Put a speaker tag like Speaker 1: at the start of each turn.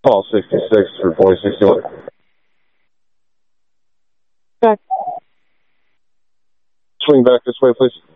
Speaker 1: Call 66 for 4061.
Speaker 2: Back.
Speaker 1: Swing back this way, please.